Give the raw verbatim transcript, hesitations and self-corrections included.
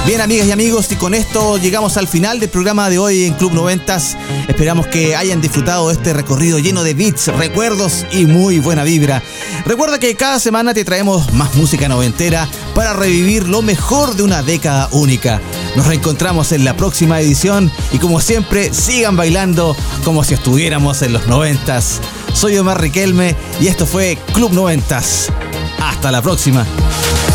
Bien, amigas y amigos, y con esto llegamos al final del programa de hoy en Club Noventas. Esperamos que hayan disfrutado de este recorrido lleno de beats, recuerdos y muy buena vibra. Recuerda que cada semana te traemos más música noventera para revivir lo mejor de una década única. Nos reencontramos en la próxima edición y, como siempre, sigan bailando como si estuviéramos en los noventas. Soy Omar Riquelme y esto fue Club Noventas. Hasta la próxima.